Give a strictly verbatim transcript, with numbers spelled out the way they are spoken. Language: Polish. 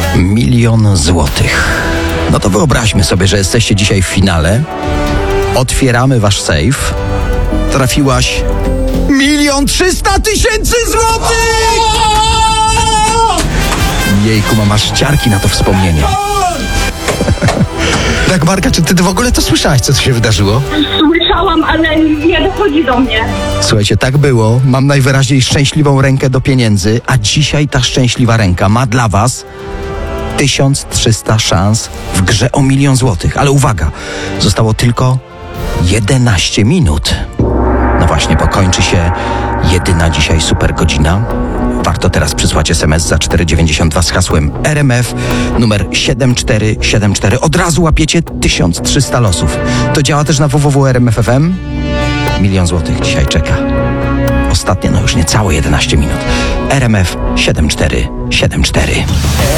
Milion złotych. No to wyobraźmy sobie, że jesteście dzisiaj w finale. Otwieramy wasz sejf. Trafiłaś milion trzysta tysięcy złotych! Jejku, masz ciarki na to wspomnienie. Tak, Marka, czy ty w ogóle to słyszałaś, co tu się wydarzyło? Słyszałam, ale nie dochodzi do mnie. Słuchajcie, tak było. Mam najwyraźniej szczęśliwą rękę do pieniędzy, a dzisiaj ta szczęśliwa ręka ma dla was tysiąc trzysta szans w grze o milion złotych. Ale uwaga, zostało tylko jedenaście minut. No właśnie, bo kończy się jedyna dzisiaj super godzina. Warto teraz przysłać es em es za cztery dziewięćdziesiąt dwa z hasłem R M F numer siedem cztery siedem cztery. Od razu łapiecie tysiąc trzysta losów. To działa też na w w w kropka r m f kropka f m. Milion złotych dzisiaj czeka. Ostatnie, no już niecałe jedenaście minut. R M F siedem cztery siedem cztery.